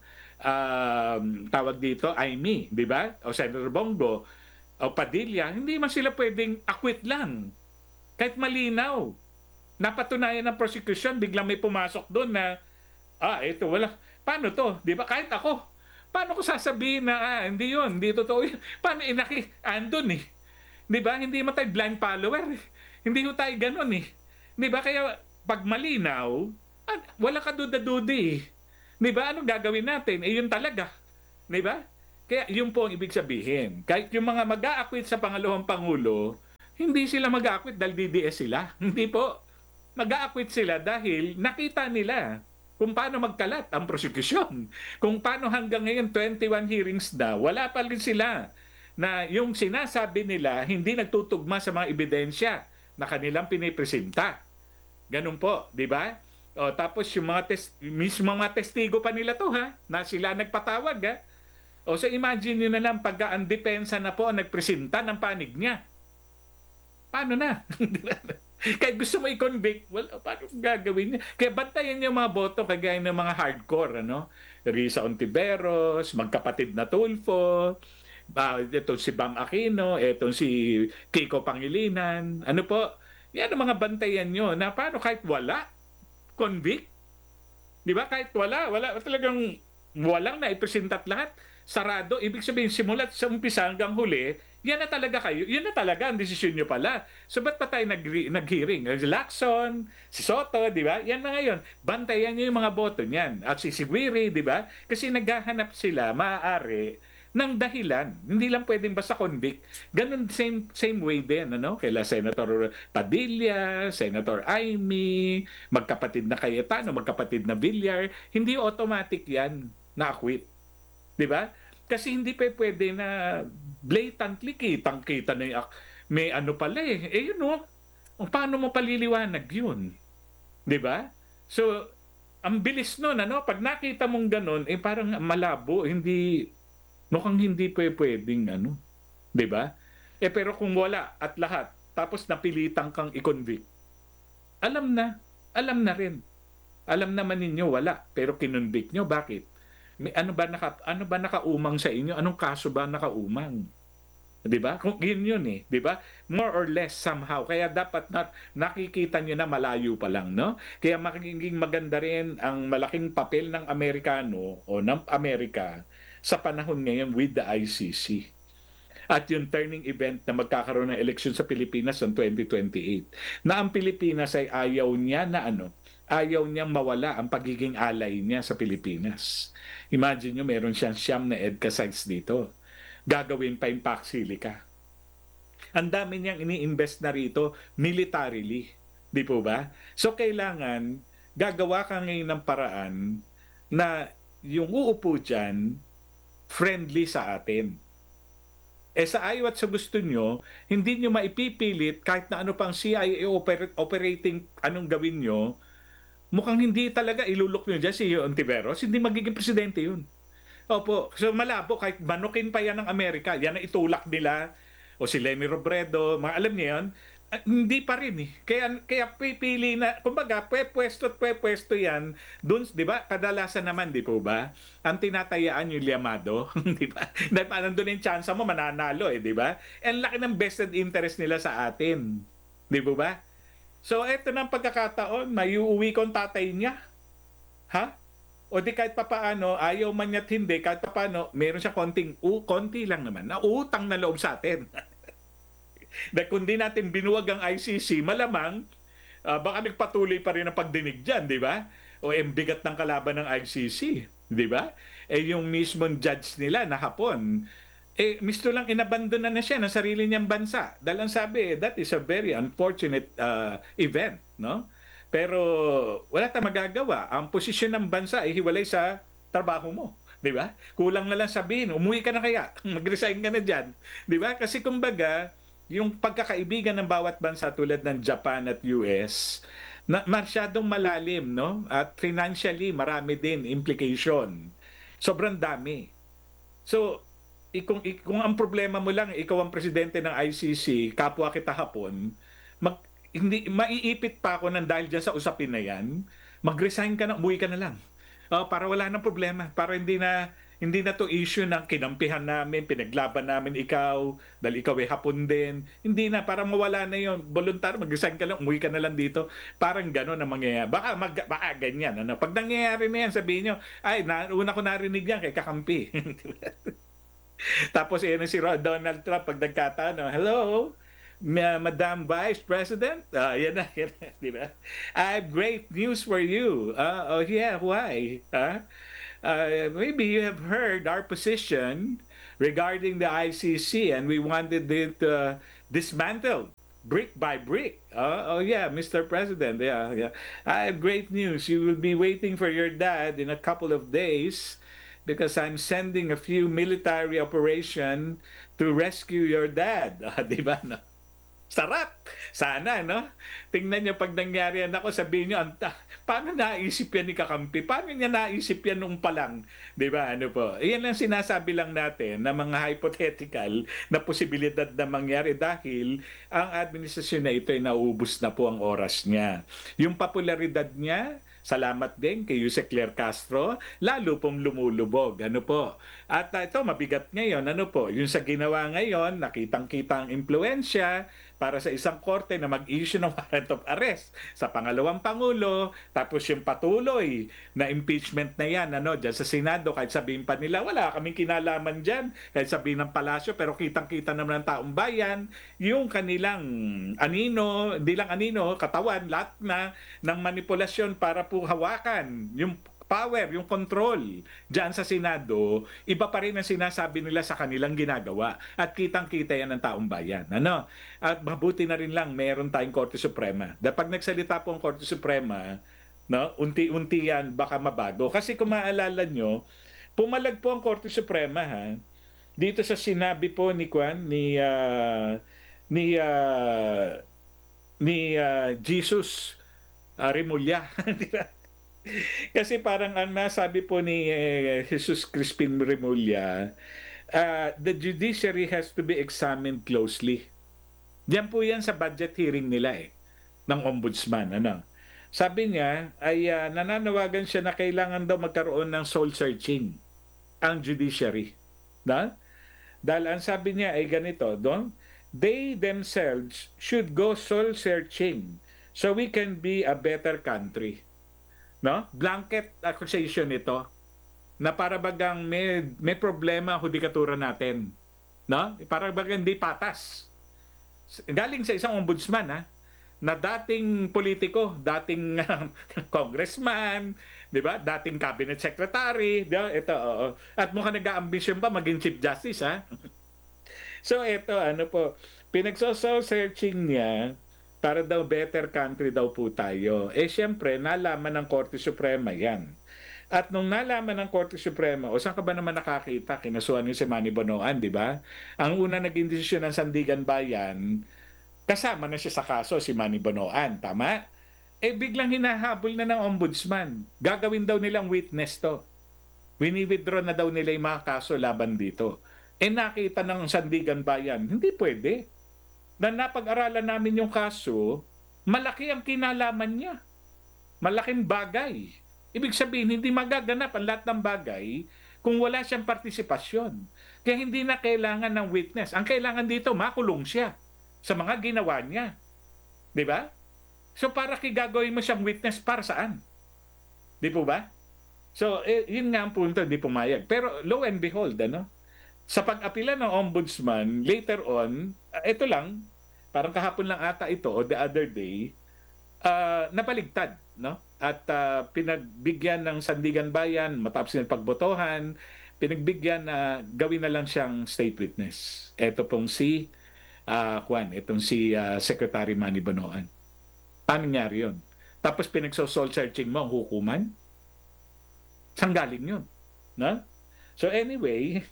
D: Uh, tawag dito, Aimee, di ba? O Senator Bongo, o Padilla, hindi man sila pwedeng acquit lang. Kahit malinaw. Napatunayan ng prosecution, biglang may pumasok doon na, ah, ito, wala. Paano to? Di ba? Kahit ako. Paano ko sasabihin na, ah, hindi yun, hindi totoo yun. Paano inaki? Andun eh. Di ba? Hindi mo tayo blind follower eh. Hindi mo tayo ganun eh. Di ba? Kaya pag malinaw, ah, wala ka duda-dudi eh. Di ba? Anong gagawin natin? Eh, yun talaga. Di ba? Kaya yun po ang ibig sabihin. Kahit yung mga mag-a-acquit sa pangalawang pangulo, hindi sila mag-a-acquit dahil D D S sila. Hindi po. Mag-a-acquit sila dahil nakita nila kung paano magkalat ang prosecution. Kung paano hanggang ngayon twenty-one hearings na, wala pa rin sila na yung sinasabi nila hindi nagtutugma sa mga ebidensya na kanilang pinipresenta. Ganun po, di ba? O, tapos yung mga, tes- mismo mga testigo pa nila to ha, na sila nagpatawag ha. O so imagine nyo na lang pagka ang depensa na po ang nagpresenta ng panig niya. Paano na? Kahit gusto mo i-convict, well, paano gagawin niya? Kaya bantayan yung mga boto kagaya ng mga hardcore, ano? Risa Ontiveros, magkapatid na Tulfo, uh, ito si Bam Aquino, ito si Kiko Pangilinan, ano po? Yan ang mga bantayan nyo na paano kahit wala, convict? Di ba? Kahit wala, wala talagang walang naipresentat lahat. Sarado, ibig sabihin simulat sa umpisa hanggang huli, yan na talaga kayo, yun na talaga ang desisyon nyo pala. So ba't pa tayo nag- nag-hearing? Si Lacson, si Soto, di ba? Yan na ngayon. Bantayan nyo yung mga boto niyan. At si Siguiri, di ba? Kasi naghahanap sila, maaari, ng dahilan. Hindi lang pwedeng basta convict. Ganun same same way din, ano? Kaila Senator Padilla, Senator Aimee, magkapatid na Cayetano, magkapatid na Villar. Hindi automatic yan na acquit. Di ba? Kasi hindi pa pwede na blatantly kitang-kita na yung, may ano pala eh. Eh yun o, paano mo paliliwanag yun? Di ba? So, ang bilis nun, ano? Pag nakita mong ganun, eh parang malabo, hindi, mukhang hindi pa pwedeng, ano? Di ba? Eh pero kung wala at lahat, tapos napilitan kang i-convict, alam na, alam na rin. Alam naman ninyo, wala. Pero kinonvict nyo, bakit? May ano ba naka ano ba nakaumang sa inyo? Anong kaso ba nakaumang? 'Di ba? Kung yun yun eh, 'di ba? More or less somehow. Kaya dapat na, nakikita niyo na malayo pa lang, no? Kaya magiging maganda rin ang malaking papel ng Amerikano o ng Amerika sa panahon ngayon with the I C C. At yung turning event na magkakaroon ng eleksyon sa Pilipinas noong twenty twenty-eight. Na ang Pilipinas ay ayaw niya na ano, ayaw niyang mawala ang pagiging alay niya sa Pilipinas. Imagine nyo, meron siyang siyam na EDCA sites dito. Gagawin pa yung Paxilica. Ang dami niyang ini-invest na rito militarily. Di po ba? So kailangan, gagawa ka ngayon ng paraan na yung uupo dyan, friendly sa atin. Eh sa ayaw at sa gusto nyo, hindi nyo maipipilit kahit na ano pang C I A oper- operating anong gawin nyo, mukhang hindi talaga ilulok nyo dyan si Ontiveros, hindi magiging presidente yun. Opo, so malabo kahit banukin pa yan ng Amerika, yan ang itulak nila, o si Lenny Robredo, mga alam niyo yan, ah, hindi pa rin eh. Kaya, kaya pipili na, kumbaga, pwe-pwesto at pwe-pwesto yan, dun, di ba, kadalasan naman, di po ba, ang tinatayaan yung liyamado, di ba? Dahil pa nandun yung chance mo, mananalo eh, di ba? And laki ng vested interest nila sa atin, di po ba? So, eto na ang pagkakataon, may uuwi kong tatay niya. Ha? O di kahit papaano, ayaw man niya't hindi, kahit papaano, meron siya konting, u, konti lang naman, na utang na loob sa atin. Dahil kung di natin binuwag ang I C C, malamang, ah, baka nagpatuloy pa rin ang pagdinig dyan, di ba? O ang bigat ng kalaban ng I C C, di ba? Eh yung mismong judge nila na Hapon, eh misto lang inabandona na siya ng sarili niyang bansa. Dahil ang sabi, that is a very unfortunate uh, event, no? Pero wala tayong magagawa. Ang posisyon ng bansa ay hiwalay sa trabaho mo. Di ba? Kulang na lang sabihin, umuwi ka na kaya, mag-resign ka na dyan. Di ba? Kasi kumbaga, yung pagkakaibigan ng bawat bansa tulad ng Japan at U S, na masyadong malalim, no? At financially, marami din implication. Sobrang dami. So, i- kung, i- kung ang problema mo lang, ikaw ang presidente ng I C C, kapwa kita Hapon, mag, hindi maiipit pa ako ng dahil dyan sa usapin na yan, mag-resign ka na, umuwi ka na lang. Uh, para wala nang problema, para hindi na hindi na to issue ng kinampihan namin, pinaglaban namin ikaw, dahil ikaw ay Hapon din. Hindi na, para mawala na yon, voluntar, mag-resign ka lang, umuwi ka na lang dito. Parang gano'n ang mangyayari. Baka, mag, baka ganyan. Ano? Pag nangyayari na yan, sabihin nyo, ay, na, una ko narinig yan kay kakampi. Tapos yun si Donald Trump, pag nagkataon, no, hello, Ma- Madam Vice President, uh, yan na, yan na, di ba? I have great news for you. Uh, oh yeah, why? Huh? Uh, maybe you have heard our position regarding the I C C and we wanted it uh, dismantled brick by brick. Uh, oh yeah, Mister President, yeah, yeah. I have great news. You will be waiting for your dad in a couple of days because I'm sending a few military operation to rescue your dad. Uh, di ba? No? Sarap! Sana, no? Tingnan niyo pag nangyari yan ako, sabihin niyo, anta, paano naisip yan ni Kakampi? Paano niya naisip yan nung pa lang? Di ba? Ano po? Iyan lang sinasabi lang natin na mga hypothetical na posibilidad na mangyari dahil ang administrasyon na ito ay naubos na po ang oras niya. Yung popularidad niya, salamat din kay Jose Claire Castro, lalo pong lumulubog. Ano po? At uh, ito, mabigat ngayon. Ano po? Yung sa ginawa ngayon, nakitang-kita ang impluensya para sa isang korte na mag-issue ng warrant of arrest sa pangalawang Pangulo, tapos yung patuloy na impeachment na yan, ano, dyan sa Senado, kahit sabihin pa nila, wala kaming kinalaman dyan, kahit sabihin ng palasyo, pero kitang-kita naman ng taong bayan, yung kanilang anino, hindi lang anino, katawan, lahat na ng manipulasyon para po hawakan yung power, yung control dyan sa Senado, iba pa rin ang sinasabi nila sa kanilang ginagawa. At kitang-kita yan ng taong bayan. Ano? At mabuti na rin lang, meron tayong Korte Suprema. Dahil pag nagsalita po ang Korte Suprema, no, unti-unti yan baka mabago. Kasi kung maalala nyo, pumalag po ang Korte Suprema, ha? Dito sa sinabi po ni Kwan, ni, uh, ni, uh, ni uh, Jesus uh, Remulla. Kasi parang ang nasabi po ni eh, Jesus Crispin Remulla, uh, the judiciary has to be examined closely. Diyan po yan sa budget hearing nila eh, ng ombudsman. Ano? Sabi niya, ay uh, nananawagan siya na kailangan daw magkaroon ng soul searching ang judiciary. Na? Dahil ang sabi niya ay ganito, don? They themselves should go soul searching so we can be a better country. No? Blanket accusation ito na para bagang may, may problema ang hudikatura natin. No? Para bagang hindi patas. Galing sa isang ombudsman, ha? Na dating politiko, dating uh, congressman, di ba? Dating cabinet secretary, di ba? Ito, oo. At mukhang nag-a-ambition pa maging chief justice, ha? So ito, ano po, pinagsosoul searching niya para daw better country daw po tayo. Eh siyempre, nalaman ng Korte Suprema yan At nung nalaman ng Korte Suprema, o saan ka ba naman nakakita, kinasuhan niyo si Manny Bonoan, di ba? Ang una naging desisyon ng Sandigan Bayan, kasama na siya sa kaso si Manny Bonoan, tama? Eh biglang hinahabol na ng ombudsman. Gagawin daw nilang witness to. Wini-withdraw na daw nila yung mga kaso laban dito. Eh nakita ng Sandigan Bayan, hindi pwede. Na napag-aralan namin yung kaso, malaki ang kinalaman niya. Malaking bagay. Ibig sabihin, hindi magaganap ang lahat ng bagay kung wala siyang partisipasyon. Kaya hindi na kailangan ng witness. Ang kailangan dito, makulong siya sa mga ginawa niya. Di ba? So para kigagawin mo siyang witness, para saan? Di po ba? So, eh, yun nga ang punto, hindi pumayag. Pero lo and behold, ano? Sa pag-apila ng ombudsman, later on, uh, ito lang, parang kahapon lang ata ito, o the other day, uh, nabaligtad, no? At uh, pinagbigyan ng Sandigan Bayan, matapos ng pagbotohan, pinagbigyan na gawin na lang siyang state witness. Ito pong si, uh, Juan, itong si uh, Secretary Manny Bonoan. Paano nangyari yun? Tapos pinagso-soul searching mo ang hukuman? Saan galing yun? No? So anyway,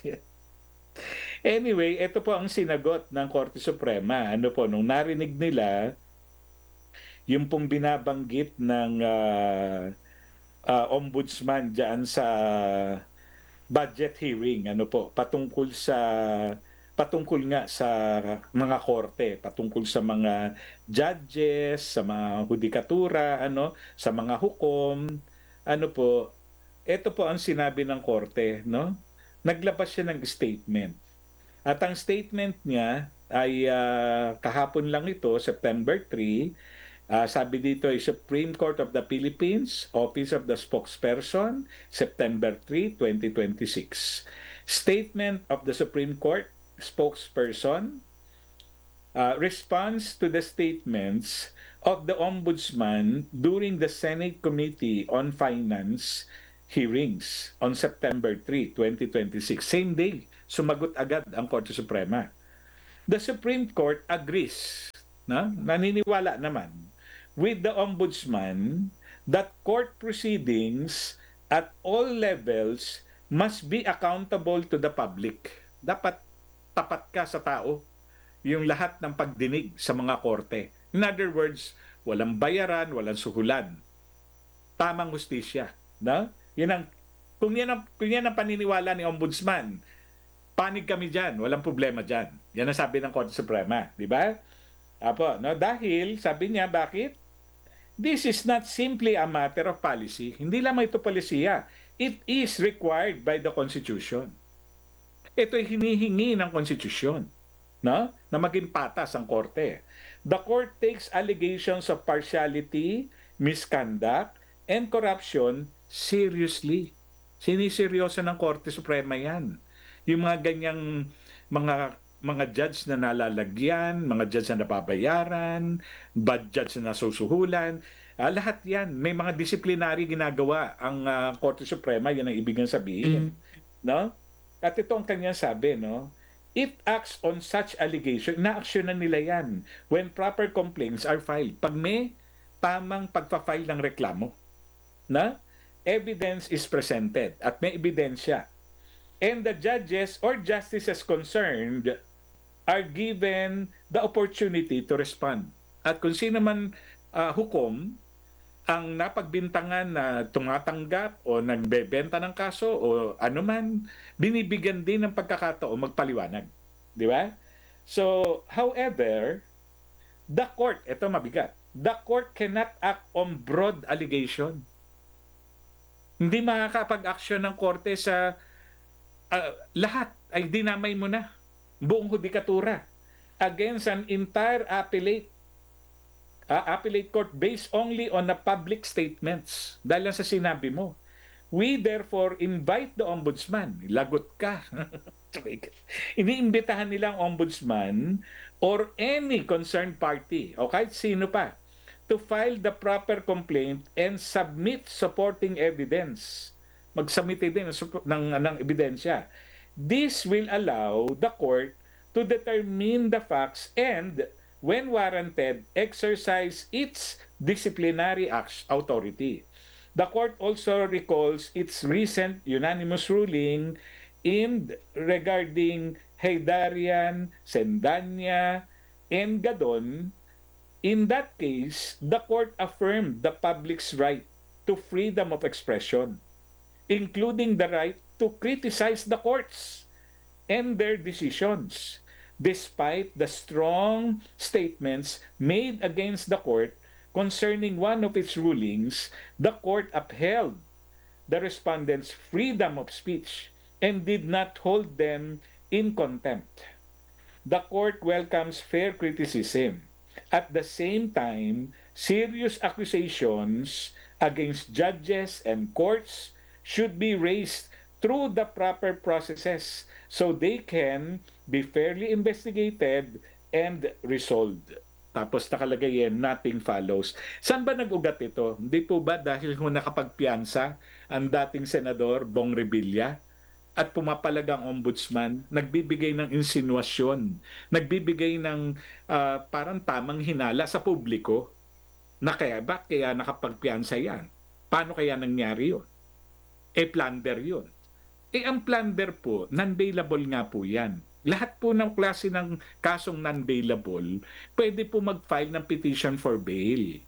D: anyway, ito po ang sinagot ng Korte Suprema. Ano po, nung narinig nila, yung pong binabanggit ng uh, uh, ombudsman dyan sa budget hearing, ano po, patungkol sa patungkol nga sa mga korte, patungkol sa mga judges, sa mga hudikatura, ano, sa mga hukom, ano po, ito po ang sinabi ng korte, no? Naglabas siya ng statement. At ang statement niya ay uh, kahapon lang ito, September third. Uh, sabi dito ay Supreme Court of the Philippines, Office of the Spokesperson, September third, twenty twenty-six. Statement of the Supreme Court Spokesperson, uh, response to the statements of the Ombudsman during the Senate Committee on Finance hearings on September third, twenty twenty-six. Same day, sumagot agad ang Korte Suprema. The Supreme Court agrees, na, naniniwala naman, with the Ombudsman that court proceedings at all levels must be accountable to the public. Dapat tapat ka sa tao yung lahat ng pagdinig sa mga korte. In other words, walang bayaran, walang suhulan. Tamang hustisya. No? Yan ang, kung, yan ang, kung yan ang paniniwala ni Ombudsman, panig kami dyan, walang problema dyan. Yan ang sabi ng Korte Suprema. Di ba? Apo, no? Dahil, sabi niya, bakit? This is not simply a matter of policy. Hindi lamang ito palisiya. It is required by the Constitution. Ito'y hinihingi ng Konstitusyon, no? Na maging patas ang korte. The court takes allegations of partiality, misconduct, and corruption seriously. Siniseryoso ng Korte Suprema yan. Yung mga ganyang mga mga judge na nalalagyan, mga judge na nababayaran, bad judge na nasusuhulan, uh, lahat yan. May mga disciplinary ginagawa ang uh, Korte Suprema, yan ang ibig sabihin. Mm. No? At ito ang kanyang sabi, no? It acts on such allegation, na-aksyonan nila yan when proper complaints are filed. Pag may tamang pagpa-file ng reklamo, na evidence is presented at may ebidensya, and the judges or justices concerned are given the opportunity to respond. At kung sino man uh, hukom ang napagbintangan na tumatanggap o nagbebenta ng kaso o anuman, binibigyan din ng pagkakataon magpaliwanag. Di ba? So, however, the court, ito mabigat, the court cannot act on broad allegation. Hindi makakapag-aksyon ng korte sa uh, lahat ay dinamay mo na. Buong hudikatura against an entire appellate uh, appellate court based only on the public statements dahil lang sa sinabi mo. We therefore invite the ombudsman, lagot ka, iniimbitahan nilang ombudsman or any concerned party o kahit sino pa to file the proper complaint and submit supporting evidence. Mag-submit din ng, ng, ng ebidensya. This will allow the court to determine the facts and, when warranted, exercise its disciplinary authority. The court also recalls its recent unanimous ruling in regarding Haydarian, Sendanya, and Gadon. In that case, the court affirmed the public's right to freedom of expression, including the right to criticize the courts and their decisions, despite the strong statements made against the court concerning one of its rulings. The court upheld the respondents' freedom of speech and did not hold them in contempt. The court welcomes fair criticism. At the same time, serious accusations against judges and courts should be raised through the proper processes so they can be fairly investigated and resolved. Tapos nakalagay yan, nothing follows. Saan ba nag-ugat ito? Hindi po ba dahil kung nakapagpiyansa ang dating senador Bong Revilla at pumapalag ang ombudsman, nagbibigay ng insinuasyon, nagbibigay ng uh, parang tamang hinala sa publiko na kaya ba kaya nakapagpiyansa yan? Paano kaya nangyari yun? Eh, plunder yun. Eh, ang plunder po, non-bailable nga po yan. Lahat po ng klase ng kasong non-bailable, pwede po mag-file ng petition for bail.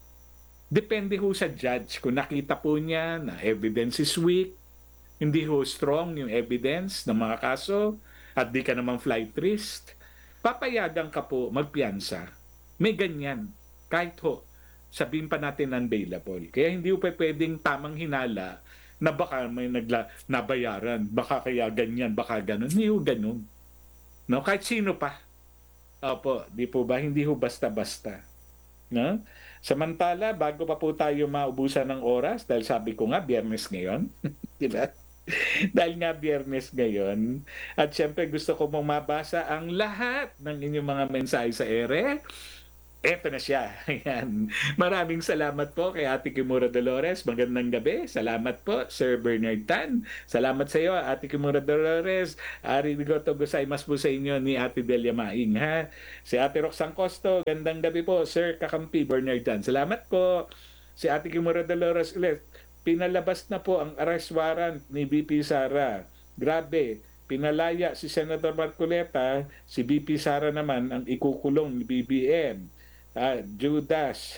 D: Depende ho sa judge. Kung nakita po niya na evidence is weak, hindi ho strong yung evidence ng mga kaso, at di ka naman flight risk, papayagan ka po magpiyansa. May ganyan. Kahit ho, sabihin pa natin non-bailable. Kaya hindi ho pa pwedeng tamang hinala na baka may nagla, nabayaran, baka kaya ganyan, baka ganun. Hindi ho ganun. No? Kahit sino pa. Opo, di po ba? Hindi ho basta-basta. No? Samantala, bago pa po tayo maubusan ng oras, dahil sabi ko nga, Biyernes ngayon, di ba? Dahil nga Biyernes ngayon, at syempre gusto ko mong mabasa ang lahat ng inyong mga mensahe sa ere. Eto na siya. Ayan. Maraming salamat po kay Ate Kimura Dolores. Magandang gabi. Salamat po, Sir Bernard Tan. Salamat sa iyo, Ate Kimura Dolores. Arigato gozaimasu po sa inyo ni Ate Delia Maing. Ha? Si Ate Roxanne Costo. Gandang gabi po, Sir Kakampi Bernard Tan. Salamat po. Si Ate Kimura Dolores ulit. Pinalabas na po ang arrest warrant ni B P Sara. Grabe. Pinalaya si Senator Marcoleta. Si B P Sara naman ang ikukulong ni B B M. Ah, Judas.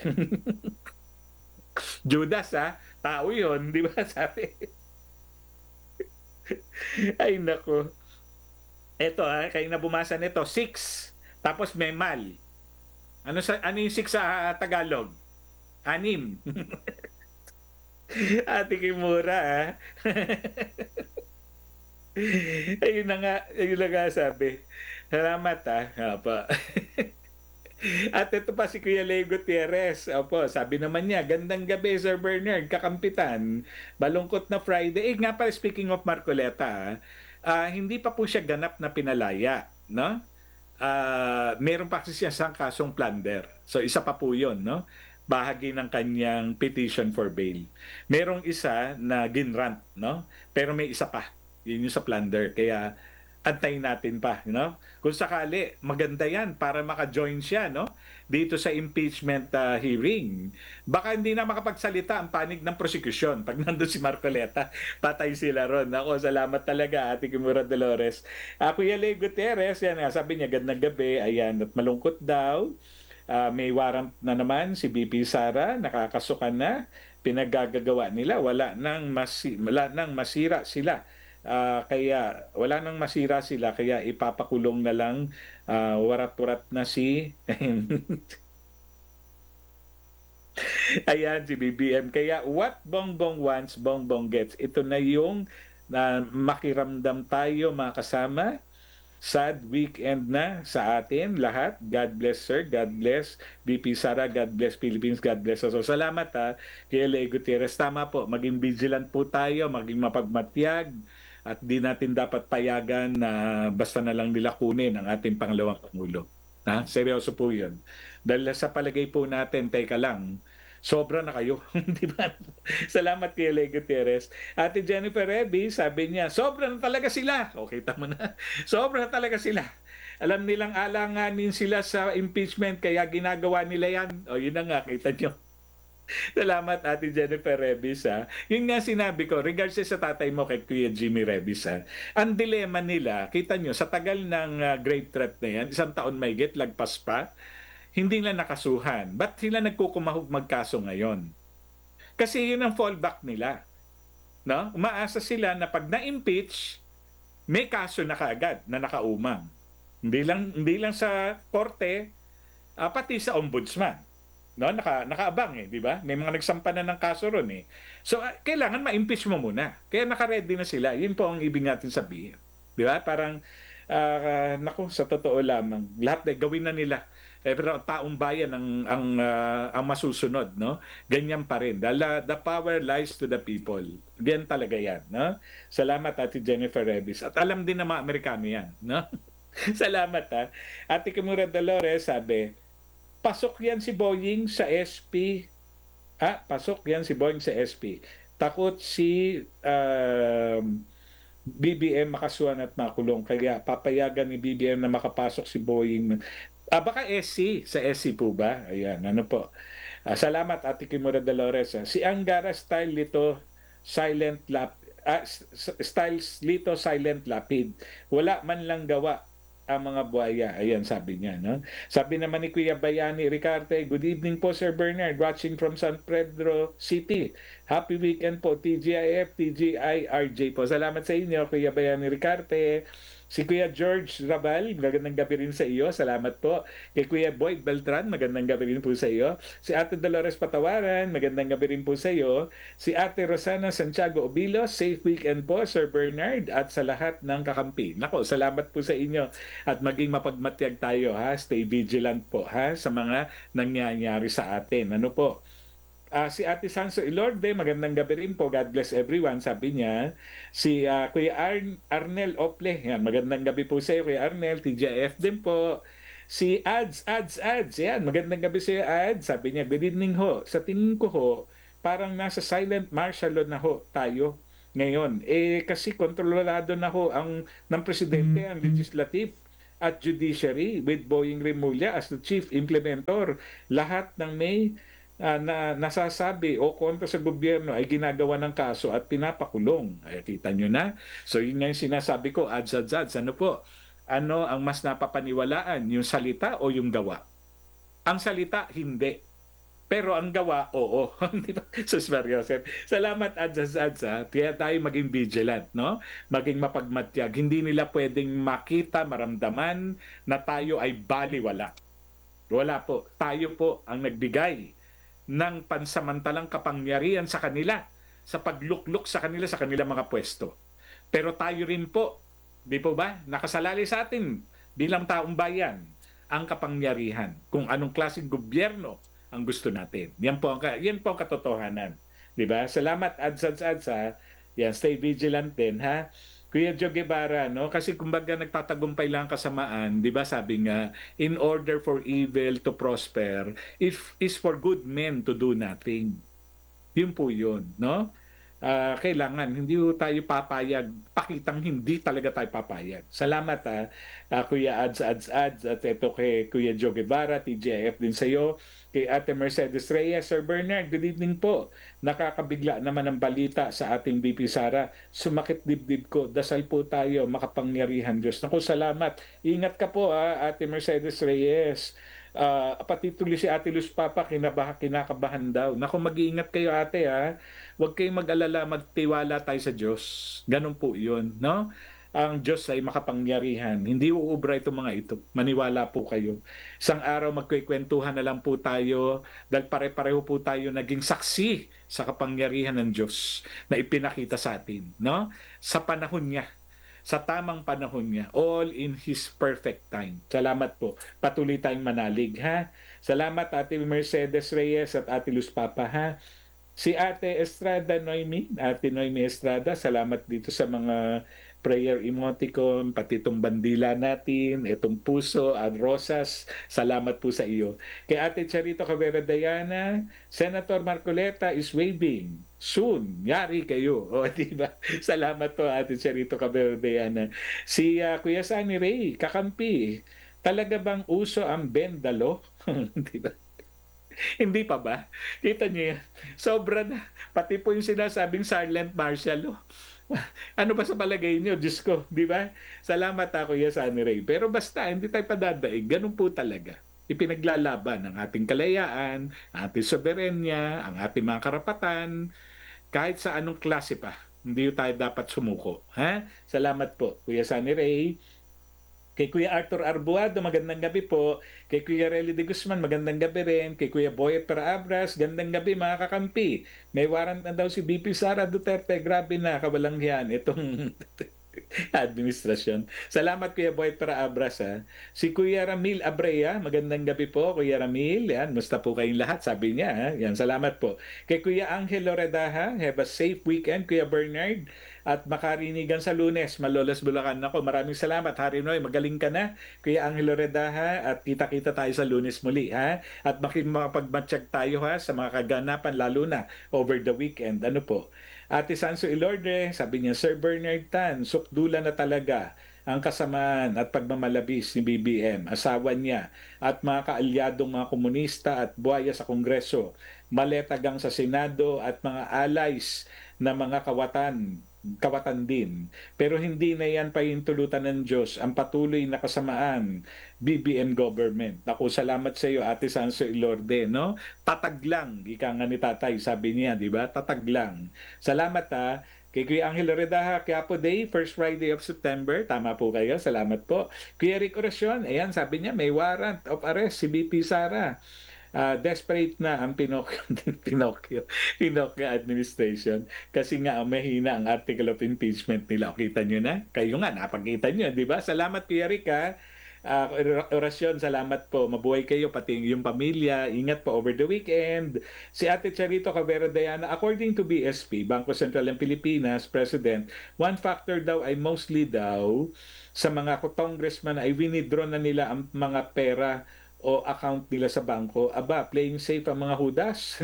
D: Judas ha, tao yun, di ba sabi? Ay nako. Eto ha, kayo na bumasa nito, six. Tapos may mal. Ano, sa, ano yung six sa uh, Tagalog? Anim. Ate Kimura ha. Ayun na nga, ayun na nga sabi. Salamat ha. Apa. At ito pa si Kuya Leo Gutierrez. Opo, sabi naman niya, gandang gabi Sir Bernard, kakampitan. Balungkot na Friday. Eh nga pala, speaking of Marcoleta, uh, hindi pa po siya ganap na pinalaya. No? Uh, meron pa kasi siya sa kasong plunder. So isa pa po yun. No? Bahagi ng kanyang petition for bail. Merong isa na ginrant. No? Pero may isa pa. Yun yung sa plunder. Kaya antayin natin pa, you know? Kung sakali, maganda yan para maka-join siya, no? Dito sa impeachment uh, hearing. Baka hindi na makapagsalita ang panig ng prosecution. Pag nandun si Marcoleta, patay sila ron. Ako, salamat talaga, Ate Kimura Dolores. Uh, Kuya Leo Gutierrez, yan, sabi niya, gandang gabi, ayan, at malungkot daw. Uh, may warrant na naman si B P Sara, nakakasukan na, pinaggagawa nila, wala nang, masi wala nang masira sila. Uh, kaya wala nang masira sila, kaya ipapakulong na lang, uh, warat-warat na si ayan si B B M. Kaya what Bongbong wants, Bongbong gets. Ito na yung uh, makiramdam tayo mga kasama. Sad weekend na sa atin lahat. God bless sir, God bless B P Sara, God bless Philippines, God bless us. So, salamat ha kay Leo Gutierrez. Tama po, maging vigilant po tayo, maging mapagmatyag. At di natin dapat payagan na basta na lang nila kunin ang ating pangalawang Pangulo. Ha? Seryoso po yun. Dahil sa palagay po natin, teka lang, sobra na kayo. Di ba? Salamat kay Leo Gutierrez. Ate Jennifer Reby, sabi niya, sobra na talaga sila. Okay, tama na. Sobra na talaga sila. Alam nilang alanganin sila sa impeachment, kaya ginagawa nila yan. O yun na nga, kita nyo. Salamat, Ate Jennifer Rebis, ha. Yun nga sinabi ko, regards sa tatay mo kay Kuya Jimmy Rebis, ha. Ang dilema nila, kita nyo, sa tagal ng uh, grave threat na yan, isang taon mahigit, lagpas pa, hindi na nakasuhan. Ba't sila nagkukumahog magkaso ngayon? Kasi yun ang fallback nila. No? Umaasa sila na pag na-impeach, may kaso na kaagad na nakaumang. Hindi lang, hindi lang sa korte, uh, pati sa ombudsman. No, naka nakaabang eh, di ba? May mga nagsampa na ng kaso ron eh. So uh, kailangan ma-impeach mo muna. Kaya naka-ready na sila. Yun po ang ibig natin sabihin. Di ba? Parang uh, naku, sa totoo lamang, lahat ay gawin na nila. Eh, pero ang taong bayan ang ang uh, ang masusunod, no? Ganyan pa rin. The, the power lies to the people. Ganyan talaga 'yan, no? Salamat, Ate Jennifer Rebis. At alam din ng mga Amerikano 'yan, no? Salamat, ha. Ate Kimura Dolores sabi, pasok yan si Boying sa S P. Ah, pasok yan si Boying sa S P. Takot si um, B B M makasuhan at makulong. Kaya papayagan ni B B M na makapasok si Boying. Ah, baka S C. Sa S C po ba? Ayan, ano po. Ah, salamat, Ate Kimura Dolores. Ah. Si Angara Style Lito Silent Lap ah, Styles Lito Silent Lapid. Wala man lang gawa ang mga buhaya. Ayan, sabi niya. No? Sabi naman ni Kuya Bayani Ricarte, good evening po, Sir Bernard, watching from San Pedro City. Happy weekend po, T G I F, T G I R J po. Salamat sa inyo, Kuya Bayani Ricarte. Si Kuya George Rabal, magandang gabi rin sa iyo. Salamat po. Kay Kuya Boyd Beltran, magandang gabi rin po sa iyo. Si Ate Dolores Patawaran, magandang gabi rin po sa iyo. Si Ate Rosana Santiago Obilo, safe weekend po, Sir Bernard, at sa lahat ng kakampi. Nako, salamat po sa inyo. At maging mapagmatyag tayo, ha? Stay vigilant po, ha? Sa mga nangyayari sa atin. Ano po? Uh, si Ate Sanso Ilorde, magandang gabi rin po. God bless everyone, sabi niya. Si uh, Kuya Ar- Arnel Ople, yan, magandang gabi po sa iyo, Kuya Arnel. T G I F din po. Si Ads, Ads, Ads, yan, magandang gabi sa iyo, Ads. Sabi niya, good evening ho. Sa tingin ko ho, parang nasa silent martial law na ho tayo ngayon. Eh, kasi kontrolado na ho ang, ng presidente, ang legislative at judiciary with Boying Remulla as the chief implementor. Lahat ng may Uh, na nasasabi o kontra sa gobyerno ay ginagawa ng kaso at pinapakulong. Ay, kita nyo na. So yun nga yung sinasabi ko, ads, ads, ads. Ano po? Ano ang mas napapaniwalaan? Yung salita o yung gawa? Ang salita, hindi. Pero ang gawa, oo. Di ba? Sus Mariosep. Salamat, ads, ads, ads. Ha? Kaya tayo maging vigilant, no? Maging mapagmatyag. Hindi nila pwedeng makita, maramdaman na tayo ay baliwala. Wala po. Tayo po ang nagbigay ng pansamantalang kapangyarihan sa kanila, sa paglukluk sa kanila, sa kanila mga pwesto. Pero tayo rin po, di po ba, nakasalali sa atin bilang taong bayan ang kapangyarihan kung anong klaseng gobyerno ang gusto natin. Yan po ang, yan po ang katotohanan. Di ba? Salamat, ads, ads, ads, ha? Yan, stay vigilant din, ha? Kuya Joe Guevara, no? Kasi kumbaga nagtatagumpay lang kasamaan, 'di ba? Sabi nga, in order for evil to prosper, if is for good men to do nothing. Yun po 'yun, no? Uh, kailangan hindi tayo papayag, pakitang hindi talaga tayo papayag. Salamat, ha, uh, Kuya Ads, Ads, Ads, at ito kay Kuya Joe Guevara, T G I F din sa iyo. Kay Ate Mercedes Reyes, Sir Bernard, good evening po. Nakakabigla naman ang balita sa ating B P Sara. Sumakit dibdib ko. Dasal po tayo, makapangyarihan Diyos. Naku, salamat. Ingat ka po, ha, Ate Mercedes Reyes. Uh, pati tuloy si Ate Luz Papa, kinabaha, kinakabahan daw. Naku, mag-iingat kayo, ate, ha. Huwag kayong mag-alala, magtiwala tayo sa Diyos. Ganun po yun, no? Ang Diyos ay makapangyarihan. Hindi uubra itong mga ito. Maniwala po kayo. Isang araw magkikwentuhan na lang po tayo dahil pare-pareho po tayo naging saksi sa kapangyarihan ng Diyos na ipinakita sa atin, no? Sa panahon niya, sa tamang panahon niya, all in His perfect time. Salamat po. Patuloy tayong manalig, ha? Salamat, Ate Mercedes Reyes at Ate Luz Papa, ha? Si Ate Estrada Noemi, Ate Noemi Estrada, salamat dito sa mga prayer emoticon, pati itong bandila natin, itong puso at rosas. Salamat po sa iyo. Kay Ate Charito Cabrera Diana, Senator Marcoleta is waving. Soon, yari kayo. O, diba? Salamat po, Ate Charito Cabrera Diana. Si uh, Kuya Sunny Ray, kakampi. Talaga bang uso ang bendalo? Diba? Hindi pa ba? Kita niyo yan? Sobra na. Pati po yung sinasabing silent martial law. Ano ba sa palagay niyo? Diyos ko, di ba? Salamat ako ya Sunny Ray. Pero basta, hindi tayo padadaig. Ganun po talaga. Ipinaglalaban ang ating kalayaan, ang ating soberenya, ang ating mga karapatan, kahit sa anong klase pa. Hindi tayo dapat sumuko. Ha? Salamat po, Kuya Sunny Ray. Kay Kuya Arthur Arbuado, magandang gabi po. Kay Kuya Relly de Guzman, magandang gabi rin. Kay Kuya Boyet Paraabras, gandang gabi mga kakampi. May warrant na daw si B P Sara Duterte. Grabe na, kawalang yan. Itong administrasyon. Salamat Kuya Boyet Paraabras. Ha? Si Kuya Ramil Abrea, magandang gabi po. Kuya Ramil, yan, musta po kayong lahat, sabi niya. Ha? Yan, salamat po. Kay Kuya Angel Loredaha, have a safe weekend. Kuya Bernard, at makarinigan sa Lunes, Malolos Bulacan ako. Maraming salamat, Harry Noy. Magaling ka na, Kuya Angelo Redaha, at kita-kita tayo sa Lunes muli, ha? At makipagmatsyag tayo, ha, sa mga kaganapan, lalo na over the weekend. Ano po? Ate Sanso Ilorde, sabi niya, Sir Bernard Tan, sukdula na talaga ang kasamaan at pagmamalabis ni B B M, asawa niya, at mga kaalyadong mga komunista at buhaya sa Kongreso, maletagang sa Senado at mga allies na mga kawatan kawatan din. Pero hindi na yan pahintulutan ng Diyos ang patuloy na kasamaan B B M government. Ako, salamat sa iyo, Ate Sanso Ilorde, no? Tatag lang, ika nga ni tatay, sabi niya, di ba? Tatag lang. Salamat ha. Kay Kuya Angel Redaha, Quiapo Day, first Friday of September. Tama po kayo, salamat po. Kuya Rick Oracion, ayan, sabi niya, may warrant of arrest si B P Sara. Uh, desperate na ang Pinocchio, Pinocchio, Pinocchio administration kasi nga mahina ang article of impeachment nila. O, kita nyo na? Kayo nga, napakita nyo, di ba? Salamat Kuya Rick, ha? Uh, orasyon, salamat po. Mabuhay kayo, pati yung pamilya. Ingat po over the weekend. Si Ate Charito Cabrera Diana, according to B S P, Bangko Sentral ng Pilipinas, President, one factor daw ay mostly daw sa mga congressman ay winidraw na nila ang mga pera o account nila sa bangko. Aba, playing safe ang mga hudas.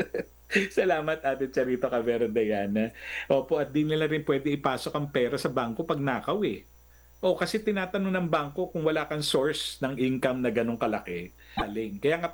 D: Salamat Ate Charito Cabrera Diana. Opo, at di nila rin pwede ipasok ang pera sa bangko pag nakaw eh. O kasi tinatanong ng bangko kung wala kang source ng income na ganong kalaki. Aling. Kaya nga